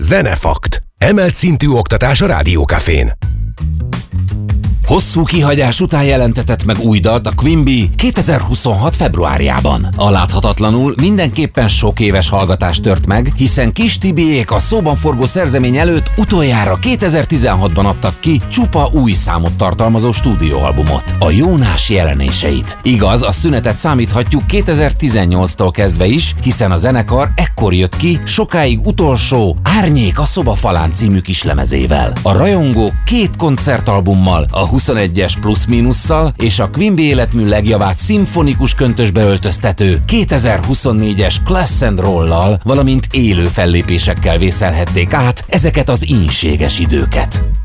Zenefakt. Emelt szintű oktatás a Rádiókafén. Hosszú kihagyás után jelentetett meg új dalt a Queen Bee 2026. februárjában. A láthatatlanul mindenképpen sok éves hallgatás tört meg, hiszen Kis Tibiék a szóban forgó szerzemény előtt utoljára 2016-ban adtak ki csupa új számot tartalmazó stúdióalbumot, a Jónás jelenéseit. Igaz, a szünetet számíthatjuk 2018-tól kezdve is, hiszen a zenekar ekkor jött ki sokáig utolsó Árnyék a szoba falán című kislemezével. A rajongók 2 koncertalbummal, a 21-es plusz-mínusszal és a Queen Bee életmű legjavát szimfonikus köntösbe öltöztető 2024-es Class and Roll-lal, valamint élő fellépésekkel vészelhették át ezeket az ínséges időket.